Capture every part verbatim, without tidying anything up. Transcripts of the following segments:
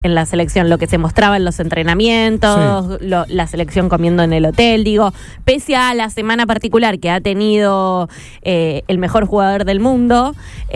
en la selección, lo que se mostraba en los entrenamientos, sí. lo, la selección comiendo en el hotel, digo, pese a la semana particular que ha tenido eh, el mejor jugador del mundo,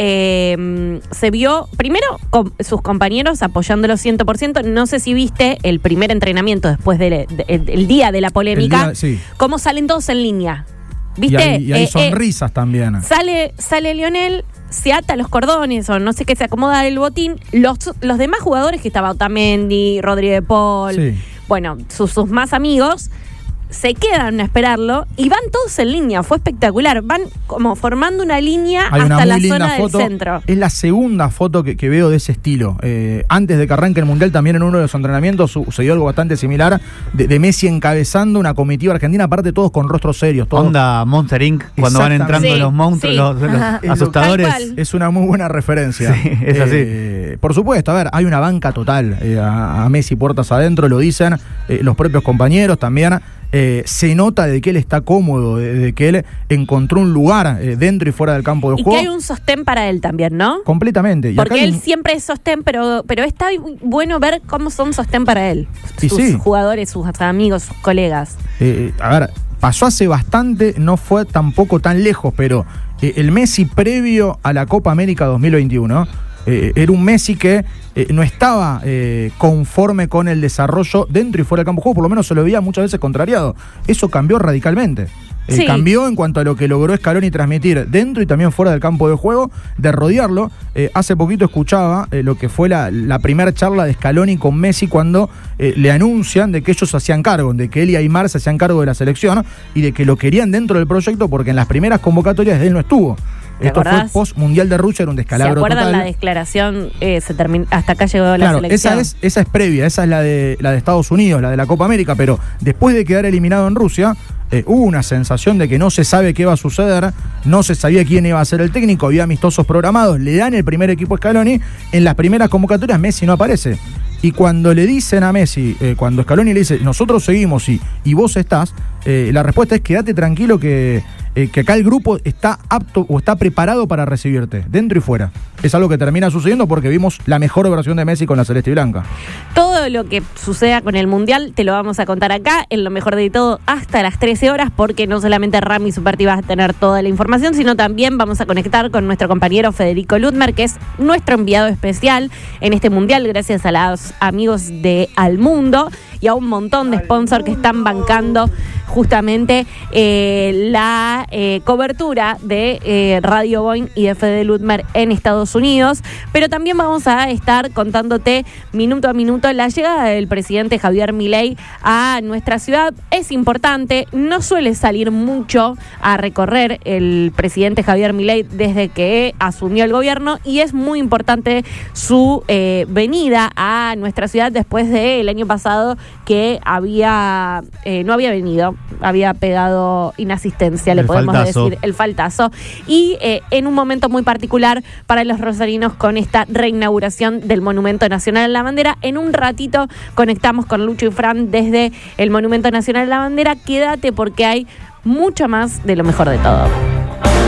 eh, se vio primero con sus compañeros apoyándolo cien por ciento. No sé si viste el primer entrenamiento después del de, de, el día de la polémica, día, sí. cómo salen todos en línea. ¿Viste? Y hay, y hay eh, sonrisas eh, también. Sale, sale Lionel, se ata los cordones o no sé qué, se acomoda el botín. Los, los demás jugadores que estaba Otamendi, Rodrigo de Paul, sí. bueno, sus, sus más amigos, se quedan a esperarlo y van todos en línea. Fue espectacular. Van como formando una línea Hay hasta una la muy zona foto. del centro. Es la segunda foto que, que veo de ese estilo. Eh, antes de que arranque el Mundial, también en uno de los entrenamientos sucedió algo bastante similar, de, de Messi encabezando una comitiva argentina, aparte todos con rostros serios. Todos. Onda Monster incorporated, cuando van entrando sí, los monstruos, sí. los, los asustadores. Es una muy buena referencia. Sí, es así. Eh, por supuesto, a ver, hay una banca total. Eh, a, a Messi puertas adentro, lo dicen eh, los propios compañeros también. Eh, se nota de que él está cómodo, de, de que él encontró un lugar eh, dentro y fuera del campo de y juego. Y que hay un sostén para él también, ¿no? Completamente. Y Porque él un... siempre es sostén, pero, pero está bueno ver cómo son sostén para él. Y sus sí. jugadores, sus amigos, sus colegas. Eh, a ver, pasó hace bastante, no fue tampoco tan lejos, pero eh, el Messi previo a la Copa América dos mil veintiuno... Eh, era un Messi que eh, no estaba eh, conforme con el desarrollo dentro y fuera del campo de juego, por lo menos se lo veía muchas veces contrariado. Eso cambió radicalmente. Eh, sí. Cambió en cuanto a lo que logró Scaloni transmitir dentro y también fuera del campo de juego, de rodearlo. Eh, hace poquito escuchaba eh, lo que fue la, la primera charla de Scaloni con Messi cuando eh, le anuncian de que ellos se hacían cargo, de que él y Aimar se hacían cargo de la selección y de que lo querían dentro del proyecto porque en las primeras convocatorias él no estuvo. Esto acordás? fue post-mundial de Rusia, era un descalabro total. ¿Se acuerdan la declaración? Eh, se terminó, hasta acá llegó la claro, selección. Esa es, esa es previa, esa es la de, la de Estados Unidos, la de la Copa América, pero después de quedar eliminado en Rusia, eh, hubo una sensación de que no se sabe qué va a suceder, no se sabía quién iba a ser el técnico, había amistosos programados, le dan el primer equipo a Scaloni, en las primeras convocatorias Messi no aparece. Y cuando le dicen a Messi, eh, cuando Scaloni le dice, nosotros seguimos y, y vos estás, eh, la respuesta es quédate tranquilo que, eh, que acá el grupo está apto o está preparado para recibirte, dentro y fuera. Es algo que termina sucediendo porque vimos la mejor versión de Messi con la celeste y blanca. Todo lo que suceda con el Mundial te lo vamos a contar acá, en Lo Mejor de Todo, hasta las trece horas, porque no solamente Rami y Superti va a tener toda la información, sino también vamos a conectar con nuestro compañero Federico Ludmer, que es nuestro enviado especial en este Mundial, gracias a los amigos de Al Mundo y a un montón de sponsors que están bancando justamente eh, la eh, cobertura de eh, Radio Boing y de Fede Ludmer en Estados Unidos. Pero también vamos a estar contándote minuto a minuto la llegada del presidente Javier Milei a nuestra ciudad. Es importante, no suele salir mucho a recorrer el presidente Javier Milei desde que asumió el gobierno, y es muy importante su eh, venida a nuestra ciudad después del año pasado que había eh, no había venido, había pegado inasistencia, le el podemos faltazo. decir, el faltazo, y eh, en un momento muy particular para los rosarinos con esta reinauguración del Monumento Nacional a la Bandera. En un ratito conectamos con Lucho y Fran desde el Monumento Nacional a la Bandera. Quédate porque hay mucho más de Lo Mejor de Todo.